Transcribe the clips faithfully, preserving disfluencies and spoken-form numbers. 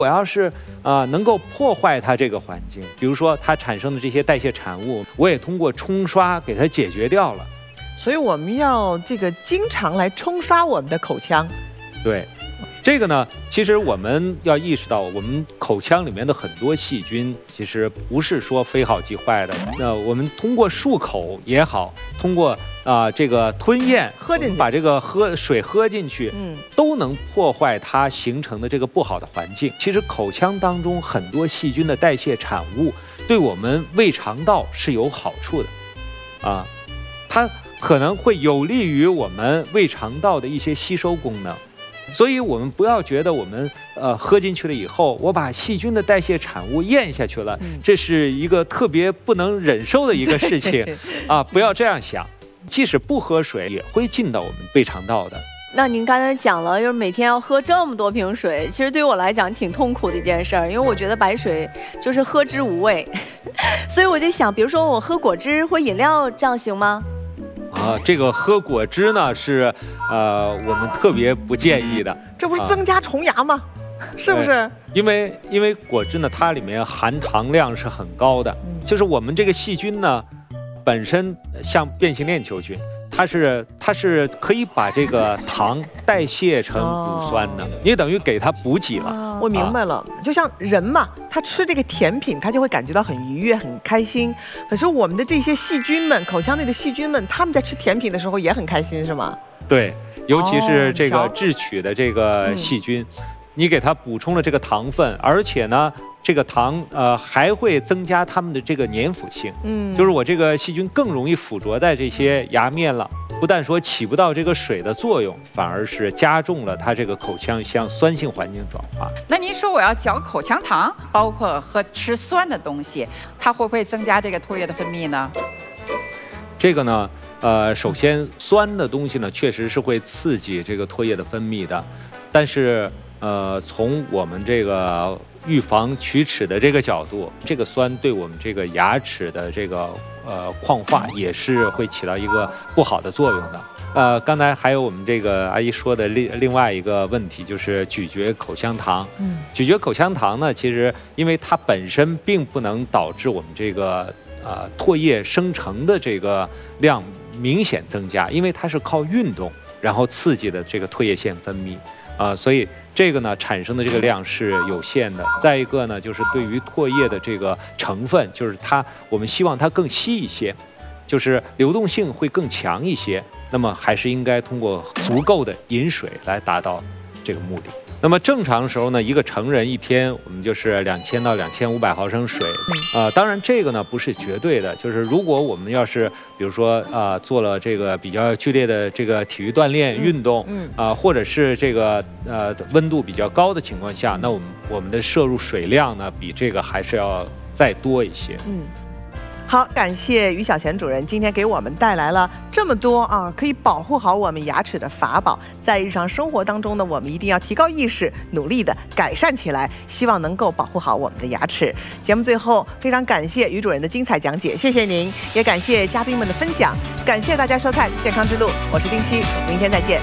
我要是啊、呃、能够破坏它这个环境，比如说它产生的这些代谢产物，我也通过冲刷给它解决掉了。 所以我们要这个经常来冲刷我们的口腔。 对，这个呢，其实我们要意识到，我们口腔里面的很多细菌，其实不是说非好即坏的。那我们通过漱口也好，通过啊、呃、这个吞咽喝进去， 把这个喝水喝进去， 嗯， 都能破坏它形成的这个不好的环境。其实口腔当中很多细菌的代谢产物，对我们胃肠道是有好处的，啊，它可能会有利于我们胃肠道的一些吸收功能。所以我们不要觉得我们呃喝进去了以后，我把细菌的代谢产物咽下去了， 嗯、 这是一个特别不能忍受的一个事情啊！不要这样想，即使不喝水也会进到我们胃肠道的。 那您刚才讲了，就是每天要喝这么多瓶水，其实对于我来讲挺痛苦的一件事儿，因为我觉得白水就是喝之无味，所以我就想，比如说我喝果汁或饮料，这样行吗？ 啊，这个喝果汁呢是，呃，我们特别不建议的。 这不是增加虫牙吗？啊、是不是？ 因为因为果汁呢，它里面含糖量是很高的，嗯、就是我们这个细菌呢，本身像变形链球菌，它是它是可以把这个糖代谢成乳酸的，哦、你等于给它补给了。 我明白了，啊、就像人嘛，他吃这个甜品，他就会感觉到很愉悦、很开心。可是我们的这些细菌们，口腔内的细菌们，他们在吃甜品的时候也很开心，是吗？ 对，尤其是这个智取的这个细菌，哦、你给它补充了这个糖分，而且呢，这个糖呃还会增加它们的这个粘附性。嗯，就是我这个细菌更容易附着在这些牙面了。不但说起不到这个水的作用，反而是加重了它这个口腔向酸性环境转化。 那您说我要嚼口香糖，包括和吃酸的东西，它会不会增加这个唾液的分泌呢？ 这个呢，呃，首先酸的东西呢，确实是会刺激这个唾液的分泌的，但是呃，从我们这个预防龋齿的这个角度，这个酸对我们这个牙齿的这个呃矿化也是会起到一个不好的作用的。呃，刚才还有我们这个阿姨说的另另外一个问题，就是咀嚼口香糖。嗯，咀嚼口香糖呢，其实因为它本身并不能导致我们这个呃唾液生成的这个量明显增加，因为它是靠运动然后刺激的这个唾液腺分泌。啊、呃，所以这个呢产生的这个量是有限的。再一个呢，就是对于唾液的这个成分，就是它，我们希望它更稀一些，就是流动性会更强一些。那么还是应该通过足够的饮水来达到这个目的。那么正常的时候呢，一个成人一天我们就是两千到两千五百毫升水。啊、呃，当然这个呢不是绝对的，就是如果我们要是比如说啊、呃、做了这个比较剧烈的这个体育锻炼运动，嗯啊、呃、或者是这个呃温度比较高的情况下，那我们我们的摄入水量呢比这个还是要再多一些。嗯。 好，感谢于小贤主任今天给我们带来了这么多啊，可以保护好我们牙齿的法宝。在日常生活当中呢，我们一定要提高意识，努力的改善起来，希望能够保护好我们的牙齿。节目最后，非常感谢于主任的精彩讲解，谢谢您，也感谢嘉宾们的分享，感谢大家收看《健康之路》，我是丁希，明天再见。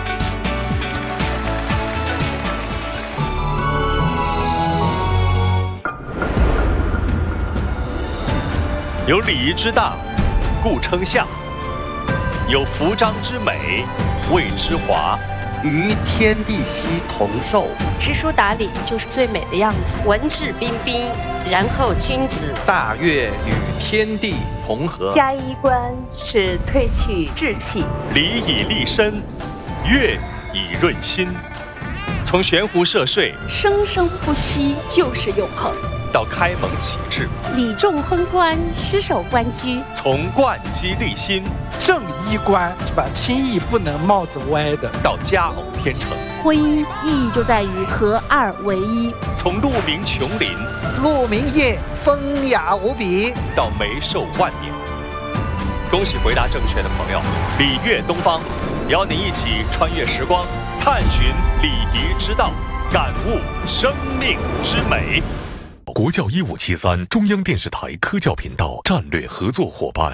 有礼仪之大，故称相；有服章之美，谓之华。 与天地熙同寿， 知书达理就是最美的样子，文质彬彬，然后君子。 大悦与天地同和， 加衣冠是褪去稚气。 礼以立身，乐以润心。从悬壶涉水， 生生不息就是永恒。 到开蒙启智， 礼重婚冠，失守官居； 从贯机立心， 正衣冠是吧？轻易不能帽子歪的； 到佳偶天成， 婚姻意义就在于合二为一； 从鹿鸣琼林， 鹿鸣夜，风雅无比； 到眉寿万年。恭喜回答正确的朋友，礼乐东方，邀您一起穿越时光，探寻礼仪之道，感悟生命之美。 国教一五七三，中央电视台科教频道战略合作伙伴。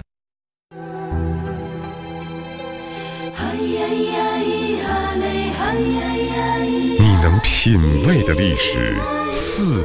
你能品味的历史，四